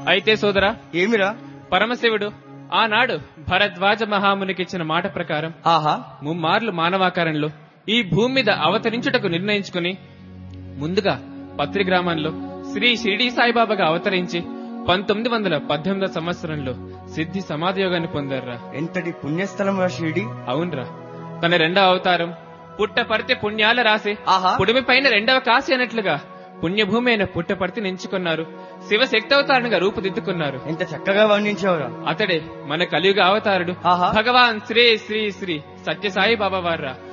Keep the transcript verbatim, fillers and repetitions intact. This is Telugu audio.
అయితే సోదరా, ఏమిరా? పరమశివుడు ఆనాడు భరద్వాజ మహామునికిచ్చిన మాట ప్రకారం ఆహా, ముమ్మార్లు మానవాకారంలో ఈ భూమి మీద అవతరించుటకు నిర్ణయించుకుని ముందుగా పత్రి గ్రామంలో శ్రీ షిరిడీ సాయిబాబాగా అవతరించి పంతొమ్మిది వందల పద్దెనిమిదో సంవత్సరంలో సిద్ధి సమాధియోగాన్ని పొందారురా. ఎంతటి పుణ్యస్థలం రా షిరిడి. అవునరా, తన రెండవ అవతారం పుట్టపర్తి పుణ్యాల రాసి ఆహా, పుడిమి పైన రెండవ కాశీ అన్నట్లుగా పుణ్యభూమి అయిన పుట్టపర్తిని ఎంచుకున్నారు. శివశక్తి అవతారంగా రూపుదిద్దుకున్నారు. ఎంత చక్కగా వర్ణించావురా. అతడే మన కలియుగ అవతారుడు ఆహా, భగవాన్ శ్రీ శ్రీ శ్రీ సత్యసాయి బాబా వారా.